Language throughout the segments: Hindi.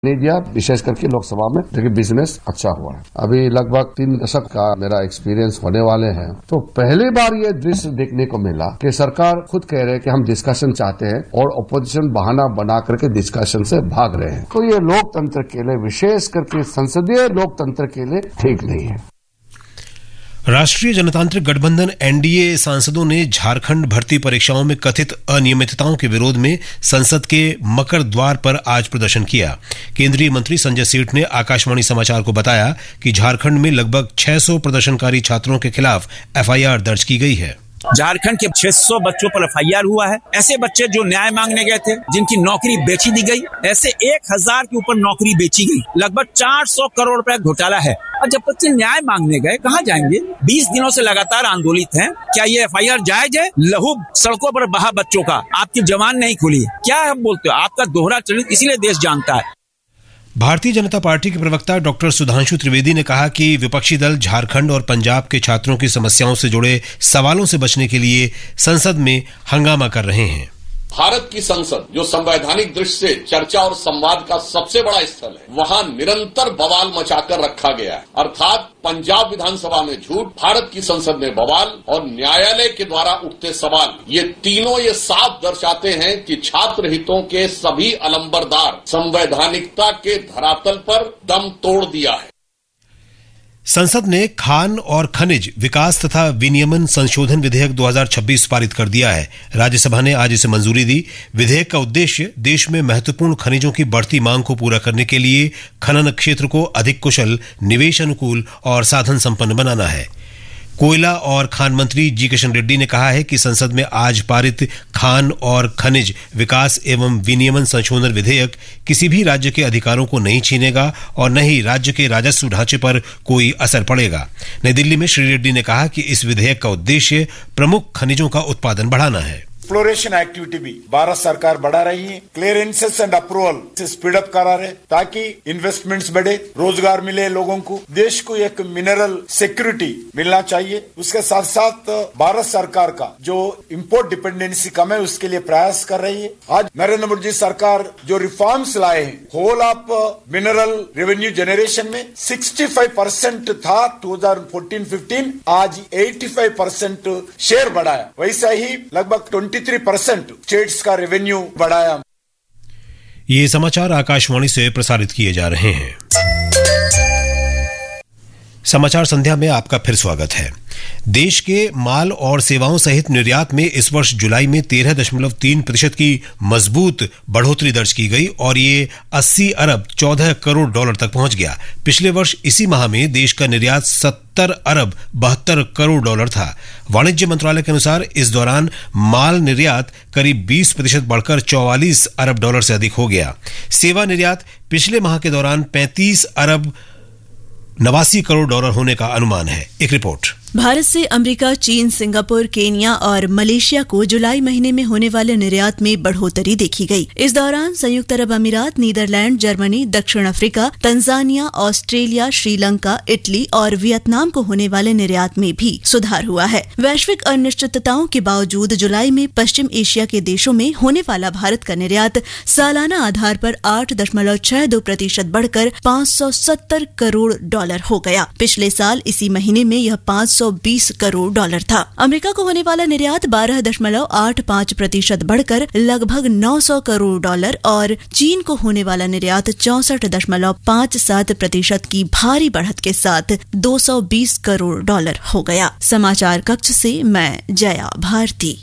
नहीं दिया, विशेष करके लोकसभा में, लेकिन बिजनेस अच्छा हुआ है। अभी लगभग 3 दशक का मेरा एक्सपीरियंस होने वाले हैं, तो पहली बार ये दृश्य देखने को मिला कि सरकार खुद कह रहे हैं कि हम डिस्कशन चाहते हैं और अपोजिशन बहाना बना करके डिस्कशन से भाग रहे हैं। तो ये लोकतंत्र के लिए, विशेष करके संसदीय लोकतंत्र के लिए ठीक नहीं है। राष्ट्रीय जनतांत्रिक गठबंधन एनडीए सांसदों ने झारखंड भर्ती परीक्षाओं में कथित अनियमितताओं के विरोध में संसद के मकर द्वार पर आज प्रदर्शन किया। केंद्रीय मंत्री संजय सेठ ने आकाशवाणी समाचार को बताया कि झारखंड में लगभग 600 प्रदर्शनकारी छात्रों के खिलाफ एफआईआर दर्ज की गई है। झारखंड के 600 बच्चों पर एफआईआर हुआ है। ऐसे बच्चे जो न्याय मांगने गए थे, जिनकी नौकरी बेची दी गई, ऐसे 1000 के ऊपर नौकरी बेची गई, लगभग 400 करोड़ रुपए घोटाला है। और जब बच्चे न्याय मांगने गए, कहाँ जाएंगे? 20 दिनों से लगातार आंदोलित हैं। क्या ये एफआईआर जायज है? लहू सड़कों पर बहा बच्चों का, आपकी जबान नहीं खुली। क्या आप बोलते हो? आपका दोहरा चरित्र इसीलिए देश जानता है। भारतीय जनता पार्टी के प्रवक्ता डॉक्टर सुधांशु त्रिवेदी ने कहा कि विपक्षी दल झारखंड और पंजाब के छात्रों की समस्याओं से जुड़े सवालों से बचने के लिए संसद में हंगामा कर रहे हैं। भारत की संसद, जो संवैधानिक दृष्टि से चर्चा और संवाद का सबसे बड़ा स्थल है, वहां निरंतर बवाल मचाकर रखा गया है। अर्थात पंजाब विधानसभा में झूठ, भारत की संसद में बवाल और न्यायालय के द्वारा उठते सवाल, ये तीनों ये साफ दर्शाते हैं कि छात्र हितों के सभी अलंबरदार संवैधानिकता के धरातल पर दम तोड़ दिया है। संसद ने खान और खनिज विकास तथा विनियमन संशोधन विधेयक 2026 पारित कर दिया है। राज्यसभा ने आज इसे मंजूरी दी। विधेयक का उद्देश्य देश में महत्वपूर्ण खनिजों की बढ़ती मांग को पूरा करने के लिए खनन क्षेत्र को अधिक कुशल, निवेश अनुकूल और साधन संपन्न बनाना है। कोयला और खान मंत्री जी किशन रेड्डी ने कहा है कि संसद में आज पारित खान और खनिज विकास एवं विनियमन संशोधन विधेयक किसी भी राज्य के अधिकारों को नहीं छीनेगा और न ही राज्य के राजस्व ढांचे पर कोई असर पड़ेगा। नई दिल्ली में श्री रेड्डी ने कहा कि इस विधेयक का उद्देश्य प्रमुख खनिजों का उत्पादन बढ़ाना है। एक्सप्लोरेशन एक्टिविटी भी भारत सरकार बढ़ा रही है। क्लियरेंसेस एंड अप्रूवल से स्पीड अप करा रहे ताकि इन्वेस्टमेंट्स बढ़े, रोजगार मिले लोगों को, देश को एक मिनरल सिक्योरिटी मिलना चाहिए। उसके साथ साथ भारत सरकार का जो इंपोर्ट डिपेंडेंसी कम है, उसके लिए प्रयास कर रही है। आज नरेंद्र मोदी जी सरकार जो रिफॉर्म्स लाए हैं, whole of mineral revenue generation में 65% था 2014-15, आज 85% शेयर बढ़ाया। वैसा ही लगभग 23% स्टेट्स का रेवेन्यू बढ़ाया। ये समाचार आकाशवाणी से प्रसारित किए जा रहे हैं। समाचार संध्या में आपका फिर स्वागत है। देश के माल और सेवाओं सहित निर्यात में इस वर्ष जुलाई में 13.3% की मजबूत बढ़ोतरी दर्ज की गई और ये 80 अरब 14 करोड़ डॉलर तक पहुंच गया। पिछले वर्ष इसी माह में देश का निर्यात 70 अरब 72 करोड़ डॉलर था। वाणिज्य मंत्रालय के अनुसार इस दौरान माल निर्यात करीब 20% बढ़कर 44 अरब डॉलर से अधिक हो गया। सेवा निर्यात पिछले माह के दौरान 35 अरब 89 करोड़ डॉलर होने का अनुमान है। एक रिपोर्ट। भारत से अमेरिका, चीन, सिंगापुर, केन्या और मलेशिया को जुलाई महीने में होने वाले निर्यात में बढ़ोतरी देखी गई। इस दौरान संयुक्त अरब अमीरात, नीदरलैंड, जर्मनी, दक्षिण Africa, Tanzania, Australia, Sri Lanka, Italy और वियतनाम को होने वाले निर्यात में भी सुधार हुआ है। वैश्विक अनिश्चितताओं के बावजूद जुलाई में पश्चिम एशिया के देशों में होने वाला भारत का निर्यात सालाना आधार पर 8.62% बढ़कर 570 करोड़ डॉलर हो गया। पिछले साल इसी महीने में यह 520 करोड़ डॉलर था। अमेरिका को होने वाला निर्यात 12.85% बढ़कर लगभग 900 करोड़ डॉलर और चीन को होने वाला निर्यात 64.57% की भारी बढ़त के साथ 220 करोड़ डॉलर हो गया। समाचार कक्ष से मैं जया भारती।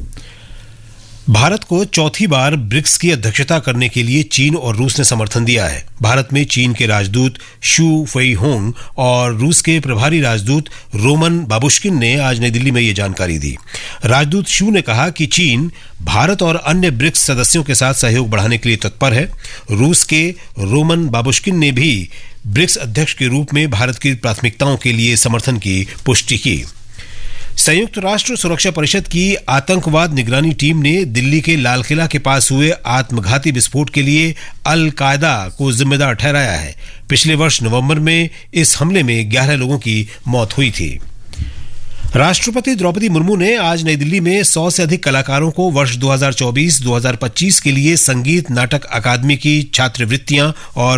भारत को चौथी बार ब्रिक्स की अध्यक्षता करने के लिए चीन और रूस ने समर्थन दिया है। भारत में चीन के राजदूत शू फेईहोंग और रूस के प्रभारी राजदूत रोमन बाबुश्किन ने आज नई दिल्ली में ये जानकारी दी। राजदूत शू ने कहा कि चीन भारत और अन्य ब्रिक्स सदस्यों के साथ सहयोग बढ़ाने के लिए तत्पर है। रूस के रोमन बाबुश्किन ने भी ब्रिक्स अध्यक्ष के रूप में भारत की प्राथमिकताओं के लिए समर्थन की पुष्टि की। संयुक्त राष्ट्र सुरक्षा परिषद की आतंकवाद निगरानी टीम ने दिल्ली के लाल किला के पास हुए आत्मघाती विस्फोट के लिए अल कायदा को जिम्मेदार ठहराया है। पिछले वर्ष नवंबर में इस हमले में 11 लोगों की मौत हुई थी। राष्ट्रपति द्रौपदी मुर्मू ने आज नई दिल्ली में 100 से अधिक कलाकारों को वर्ष 2024-2025 के लिए संगीत नाटक अकादमी की छात्रवृत्तियां और